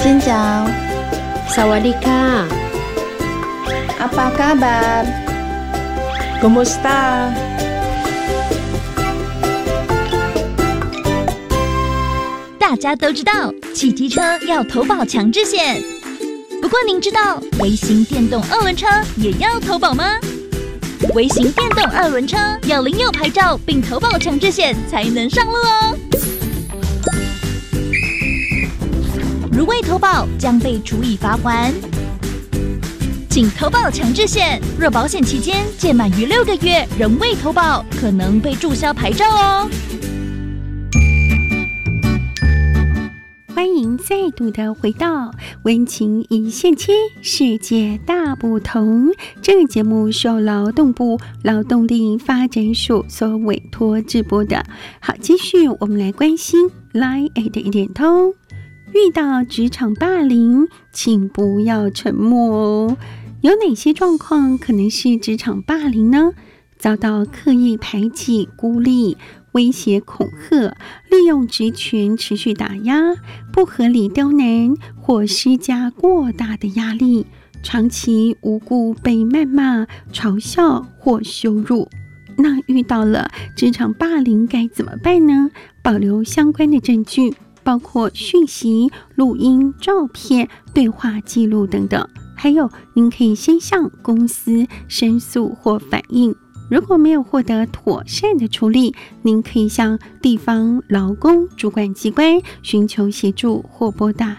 Xin chào. Sawadika. Apa kabar? Kumusta? 大家都知道骑机车要投保强制险，不过您知道微型电动二轮车也要投保吗？微型电动二轮车要领有牌照并投保强制险才能上路哦。如未投保将被处以罚锾。请投保强制险，若保险期间届满于6个月仍未投保，可能被注销牌照哦。 欢迎再度的回到温情一线牵，世界大不同。这个节目是由劳动部劳动力发展署所委托制播的。好，继续我们来关心 LINE@ 的一点通。遇到职场霸凌，请不要沉默哦。有哪些状况可能是职场霸凌呢？遭到刻意排挤、孤立、威胁恐吓，利用职权持续打压，不合理刁难或施加过大的压力，长期无故被谩骂、嘲笑或羞辱。那遇到了职场霸凌该怎么办呢？保留相关的证据，包括讯息、录音、照片、对话记录等等。还有，您可以先向公司申诉或反映。如果没有获得妥善的处理，您可以向地方劳工主管机关寻求协助或拨打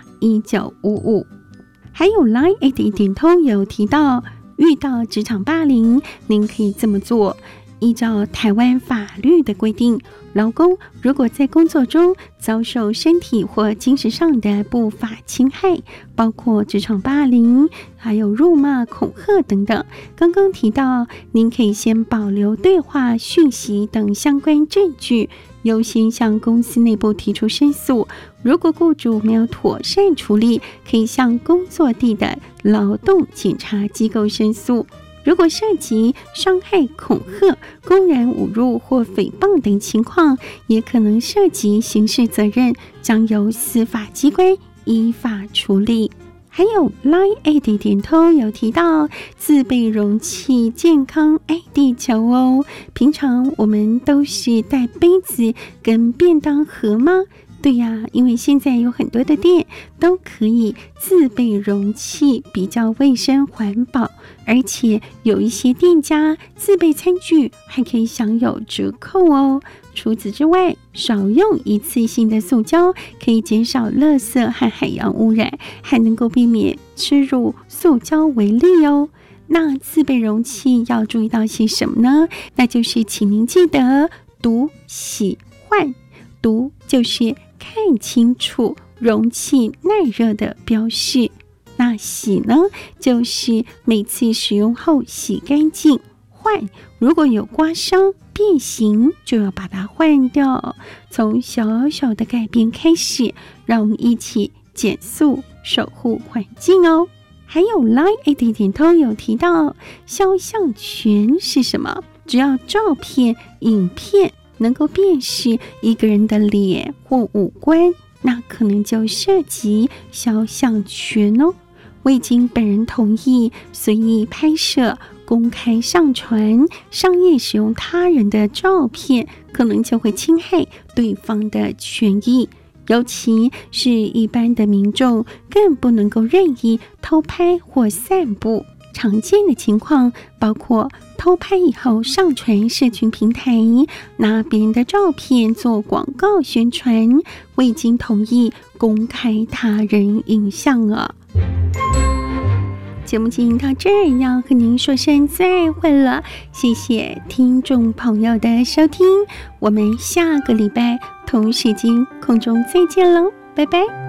1955。还有 LINE@ 的一点通有提到，遇到职场霸凌，您可以这么做。依照台湾法律的规定，劳工如果在工作中遭受身体或精神上的不法侵害，包括职场霸凌，还有辱骂、恐吓等等，刚刚提到，您可以先保留对话、讯息等相关证据，优先向公司内部提出申诉。如果雇主没有妥善处理，可以向工作地的劳动检查机构申诉。如果涉及伤害、恐吓、公然侮辱或诽谤等情况，也可能涉及刑事责任，将由司法机关依法处理。还有 LINE@ 的点通有提到，自备容器，健康爱地球哦。平常我们都是带杯子跟便当盒吗？对呀，因为现在有很多的店都可以自备容器，比较卫生环保，而且有一些店家自备餐具还可以享有折扣哦。除此之外，少用一次性的塑胶，可以减少垃圾和海洋污染，还能够避免吃入塑胶为例哦。那自备容器要注意到些什么呢？那就是请您记得读、洗、换。读就是看清楚容器耐热的标示，那洗呢，就是每次使用后洗干净。换，如果有刮伤、变形，就要把它换掉。从小小的改变开始，让我们一起减速，守护环境哦。还有 LINE@ 的点通有提到，肖像权是什么？只要照片、影片能够辨识一个人的脸或五官，那可能就涉及肖像权哦。未经本人同意随意拍摄、公开上传、商业使用他人的照片，可能就会侵害对方的权益。尤其是一般的民众，更不能够任意偷拍或散布。常见的情况包括偷拍以后上传社群平台，拿别人的照片做广告宣传，未经同意公开他人影像啊。节目进行到这儿，要和您说声再会了，谢谢听众朋友的收听，我们下个礼拜同时间空中再见喽，拜拜。